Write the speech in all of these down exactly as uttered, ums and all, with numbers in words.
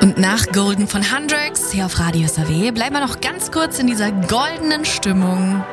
Und nach Golden von Hundreds hier auf Radio S R W bleiben wir noch ganz kurz in dieser goldenen Stimmung.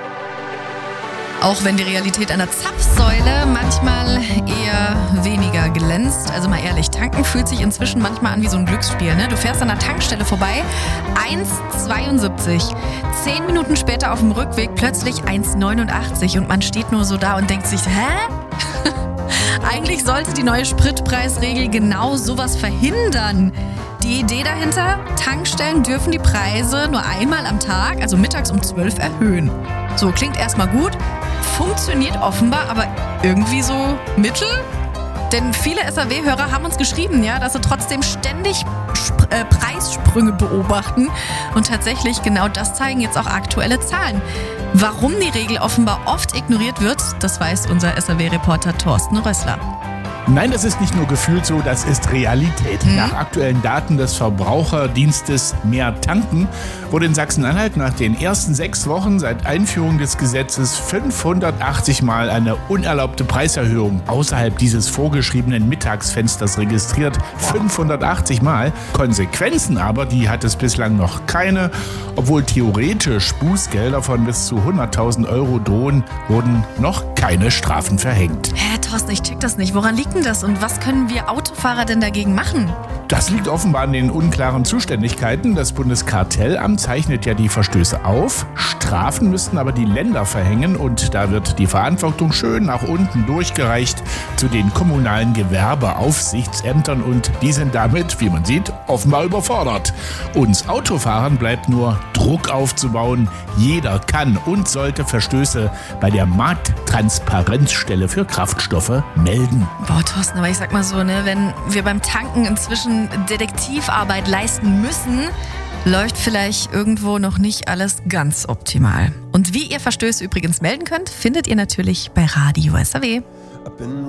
Auch wenn die Realität einer Zapfsäule manchmal eher weniger glänzt. Also mal ehrlich, tanken fühlt sich inzwischen manchmal an wie so ein Glücksspiel. Ne? Du fährst an der Tankstelle vorbei, eins Komma zweiundsiebzig. Zehn Minuten später auf dem Rückweg plötzlich eins Komma neunundachtzig. Und man steht nur so da und denkt sich, hä? Eigentlich sollte die neue Spritpreisregel genau sowas verhindern. Die Idee dahinter, Tankstellen dürfen die Preise nur einmal am Tag, also mittags um zwölf, erhöhen. So, klingt erstmal gut, funktioniert offenbar, aber irgendwie so mittel? Denn viele S R W-Hörer haben uns geschrieben, ja, dass sie trotzdem ständig Sp- äh, Preissprünge beobachten. Und tatsächlich, genau das zeigen jetzt auch aktuelle Zahlen. Warum die Regel offenbar oft ignoriert wird, das weiß unser S R W-Reporter Thorsten Rössler. Nein, das ist nicht nur gefühlt so, das ist Realität. Mhm. Nach aktuellen Daten des Verbraucherdienstes Mehr Tanken wurde in Sachsen-Anhalt nach den ersten sechs Wochen seit Einführung des Gesetzes fünfhundertachtzig Mal eine unerlaubte Preiserhöhung außerhalb dieses vorgeschriebenen Mittagsfensters registriert. fünfhundertachtzig Mal. Konsequenzen aber, die hat es bislang noch keine. Obwohl theoretisch Bußgelder von bis zu hunderttausend Euro drohen, wurden noch keine Strafen verhängt. Hä, Thorsten, ich check das nicht. Woran liegt denn das und was können wir Autofahrer denn dagegen machen? Das liegt offenbar an den unklaren Zuständigkeiten. Das Bundeskartellamt zeichnet ja die Verstöße auf. Strafen müssten aber die Länder verhängen und da wird die Verantwortung schön nach unten durchgereicht zu den kommunalen Gewerbeaufsichtsämtern und die sind damit, wie man sieht, offenbar überfordert. Uns Autofahrern bleibt nur Druck aufzubauen. Jeder kann und sollte Verstöße bei der Markttransparenzstelle für Kraftstoffe melden. Boah, Thorsten, aber ich sag mal so, ne, wenn wir beim Tanken inzwischen Detektivarbeit leisten müssen, läuft vielleicht irgendwo noch nicht alles ganz optimal. Und wie ihr Verstöße übrigens melden könnt, findet ihr natürlich bei Radio S R W.